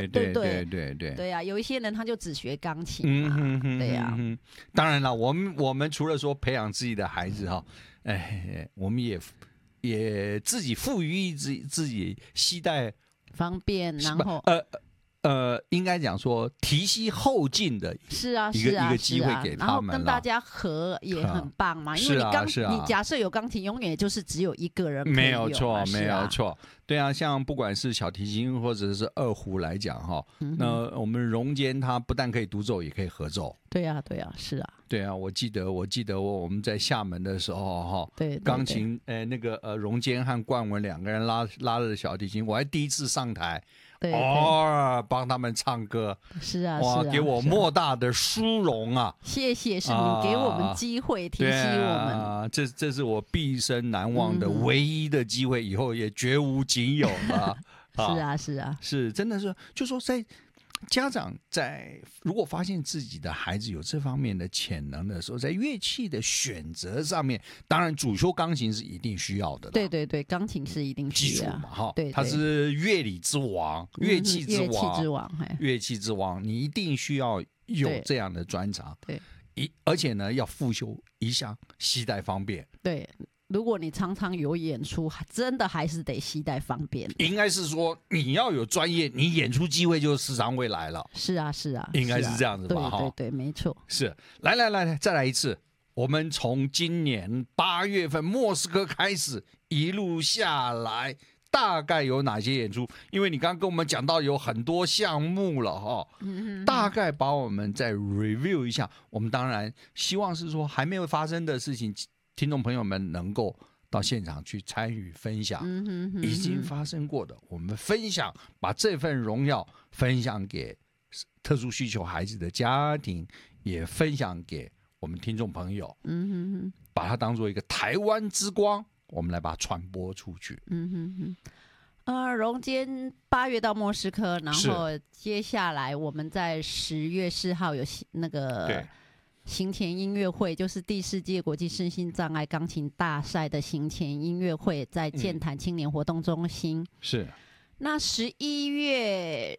对啊，有一些人他就只学钢琴嘛，对啊。 当然了，我们除了说培养自己的孩子哈，我们也自己赋予自己携带方便，然后应该讲说提携后进的一个机会给他们， 然后跟大家合也很棒嘛。因为你假设有钢琴，永远就是只有一个人可以用， 没有错，没有错。对啊，像不管是小提琴或者是二胡来讲哈，那我们荣坚他不但可以独奏，也可以合奏。 对啊，是啊。 对啊，我记得我们在厦门的时候哈， 对， 钢琴那个荣坚和冠文两个人拉着小提琴，我还第一次上台。帮他们唱歌， 是啊， 哇，给我莫大的殊荣啊！ 谢谢，是你给我们机会，提携我们。 这是我毕生难忘的唯一的机会，以后也绝无仅有了。 是真的是，就说在家长如果发现自己的孩子有这方面的潜能的时候，在乐器的选择上面，当然主修钢琴是一定需要的。 对，钢琴是一定需要基础嘛，哈， 对， 它是乐理之王，乐器之王，你一定需要有这样的专长。 对， 而且呢，要复修一项携带方便。 对。如果你常常有演出，真的还是得携带方便。 应该是说你要有专业，你演出机会就时常会来了。 是啊， 应该是这样子吧？ 对，没错。 是，来，再来一次。我们从今年8月份莫斯科开始，一路下来，大概有哪些演出？因为你刚刚跟我们讲到有很多项目了哈，大概把我们再 review 一下。我们当然希望是说还没有发生的事情，听众朋友们能够到现场去参与分享，已经发生过的，我们分享，把这份荣耀分享给特殊需求孩子的家庭，也分享给我们听众朋友，把它当做一个台湾之光，我们来把它传播出去。 荣坚8月到莫斯科，然后接下来我们在10月4号有那个行前音乐会，就是第4届国际身心障碍钢琴大赛的行前音乐会，在健谈青年活动中心。 是。 那11月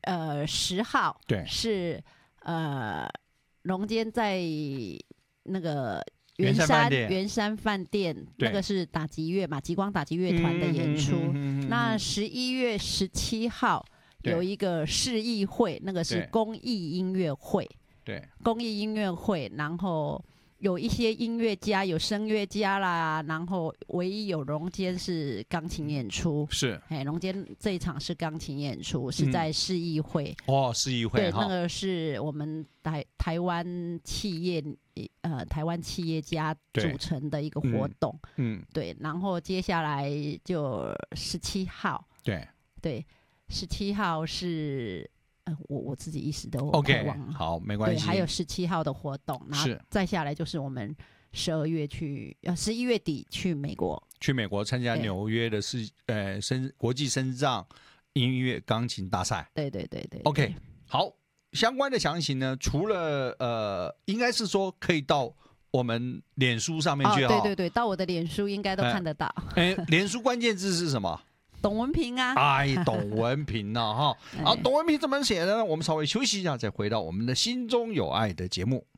10号， 对， 是荣坚在那个圆山饭店，那个是打击乐嘛，极光打击乐团的演出。那11月17号有一个市议会，那个是公益音乐会。 对， 公益音乐会，然后有一些音乐家，有声乐家啦，然后唯一有荣坚是钢琴演出。 是， 荣坚这一场是钢琴演出，是在市议会。 市议会。 对，那个是我们台湾企业家组成的一个活动。对，然后接下来就17号。对，17号是。我自己一时都忘了。 好，没关系。 对，还有17号的活动，然后再下来就是我们11月底去美国参加纽约的国际身障音乐钢琴大赛。 对。 OK， 好，相关的详情呢，除了应该是说可以到我们脸书上面去。 对，到我的脸书应该都看得到。 脸书关键字是什么？ 董文平啊， 董文平啊，哈，董文平怎么写的呢？我们稍微休息一下，再回到我们的心中有爱的节目。